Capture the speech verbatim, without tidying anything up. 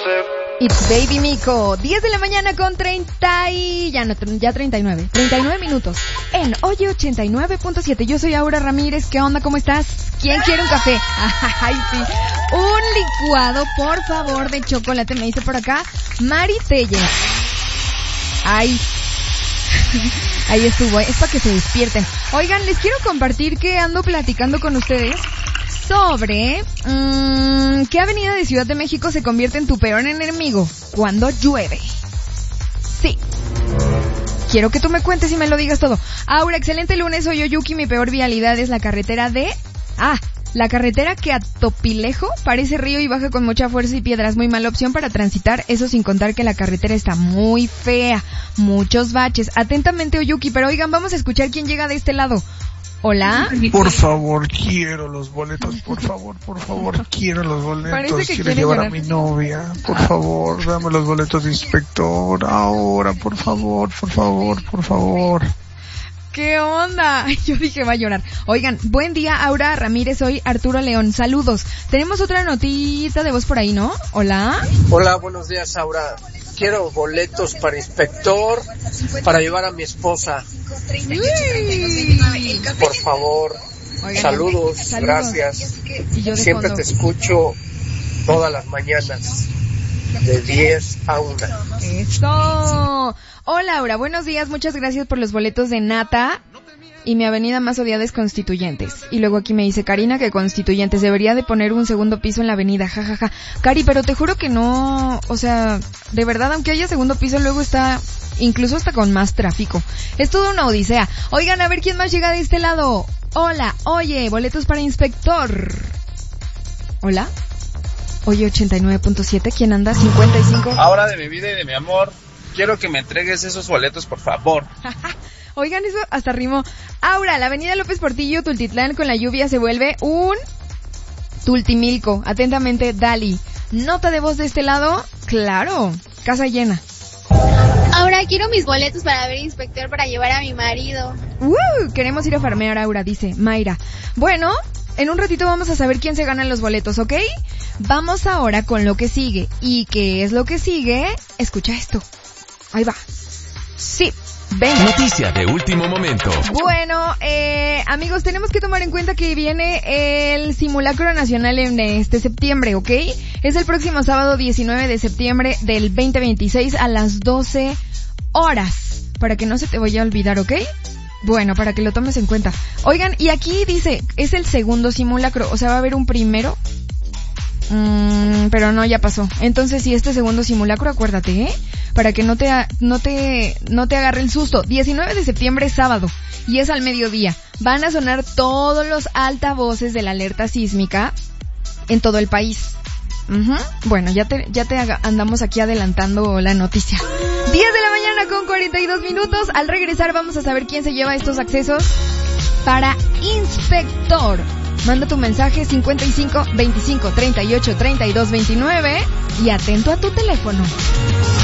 It's Baby Miko, diez de la mañana con treinta y... ya no, ya treinta y nueve, treinta y nueve minutos en Oye ochenta y nueve punto siete. Yo soy Aura Ramírez, ¿qué onda? ¿Cómo estás? ¿Quién quiere un café? Ay, sí, un licuado, por favor, de chocolate, me dice por acá Mari Telles. Ay, ahí estuvo, es para que se despierten. Oigan, les quiero compartir que ando platicando con ustedes sobre mmm, ¿qué avenida de Ciudad de México se convierte en tu peor enemigo cuando llueve? Sí. Quiero que tú me cuentes y me lo digas todo. Aura, excelente lunes, soy Oyuki, mi peor vialidad es la carretera de... Ah, la carretera que a Topilejo parece río y baja con mucha fuerza y piedras. Muy mala opción para transitar, eso sin contar que la carretera está muy fea. Muchos baches. Atentamente, Oyuki, pero oigan, vamos a escuchar quién llega de este lado. Hola. Por favor, quiero los boletos, por favor, por favor, quiero los boletos. Quiero llevar a mi novia, por favor, dame los boletos de inspector, ahora, por favor, por favor, por favor. ¿Qué onda? Yo dije va a llorar. Oigan, buen día, Aura Ramírez, soy Arturo León, saludos. Tenemos otra notita de voz por ahí, ¿no? Hola. Hola, buenos días, Aura. Quiero boletos para inspector, para llevar a mi esposa. Uy. Por favor. Oigan, saludos, saludos, gracias. Siempre te escucho todas las mañanas, de diez a una. ¡Eso! Hola, Aura, buenos días, muchas gracias por los boletos de Nata. Y mi avenida más odiada es Constituyentes. Y luego aquí me dice Karina que Constituyentes debería de poner un segundo piso en la avenida, jajaja. Ja, ja. Cari, pero te juro que no, o sea, de verdad, aunque haya segundo piso, luego está, incluso hasta con más tráfico. Es toda una odisea. Oigan, a ver quién más llega de este lado. Hola, oye, boletos para inspector. Hola. Oye, ochenta y nueve punto siete, ¿quién anda? cincuenta y cinco. Ahora de mi vida y de mi amor, quiero que me entregues esos boletos, por favor. Oigan, eso hasta rimó. Aura, la avenida López Portillo, Tultitlán, con la lluvia se vuelve un Tultimilco. Atentamente, Dali. Nota de voz de este lado, claro, casa llena. Aura, quiero mis boletos para ver inspector para llevar a mi marido. Uh, queremos ir a farmear, Aura, dice Mayra. Bueno, en un ratito vamos a saber quién se gana los boletos, ¿ok? Vamos ahora con lo que sigue. ¿Y qué es lo que sigue? Escucha esto. Ahí va. Sí. Venga. Noticia de último momento. Bueno, eh, amigos, tenemos que tomar en cuenta que viene el simulacro nacional en este septiembre, ¿ok? Es el próximo sábado diecinueve de septiembre del veinte veintiséis a las doce horas. Para que no se te vaya a olvidar, ¿ok? Bueno, para que lo tomes en cuenta. Oigan, y aquí dice, es el segundo simulacro, o sea, va a haber un primero. Mm, pero no, ya pasó. Entonces, si este segundo simulacro, acuérdate, ¿eh? Para que no te, no te, no te agarre el susto. diecinueve de septiembre es sábado y es al mediodía. Van a sonar todos los altavoces de la alerta sísmica en todo el país. Uh-huh. Bueno, ya te, ya te andamos aquí adelantando la noticia. diez de la mañana con cuarenta y dos minutos. Al regresar vamos a saber quién se lleva estos accesos para inspector. Manda tu mensaje cincuenta y cinco, veinticinco, treinta y ocho, treinta y dos, veintinueve y atento a tu teléfono.